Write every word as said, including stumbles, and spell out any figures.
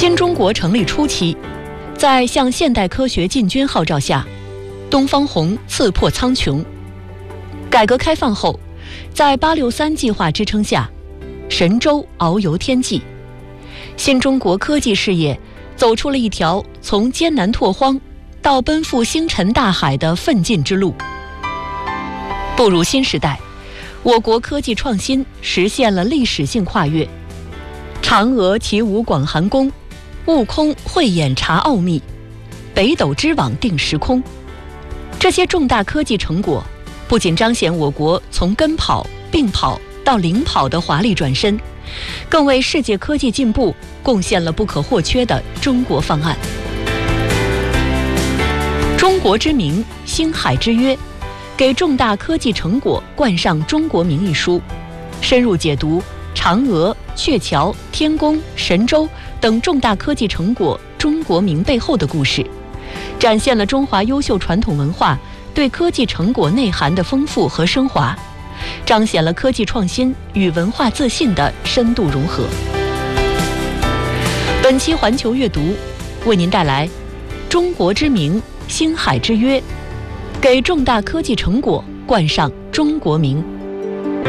新中国成立初期，在向现代科学进军号召下，东方红刺破苍穹。改革开放后，在八六三计划支撑下，神舟遨游天际，新中国科技事业走出了一条从艰难拓荒到奔赴星辰大海的奋进之路。步入新时代，我国科技创新实现了历史性跨越。嫦娥起舞广寒宫，悟空慧眼察奥秘，北斗之网定时空。这些重大科技成果不仅彰显我国从跟跑、并跑到领跑的华丽转身，更为世界科技进步贡献了不可或缺的中国方案。中国之名，星海之约，给重大科技成果冠上中国名一书，深入解读嫦娥、鹊桥、天宫、神舟等重大科技成果中国名背后的故事，展现了中华优秀传统文化对科技成果内涵的丰富和升华，彰显了科技创新与文化自信的深度融合。本期环球阅读为您带来中国之名，星海之约，给重大科技成果冠上中国名。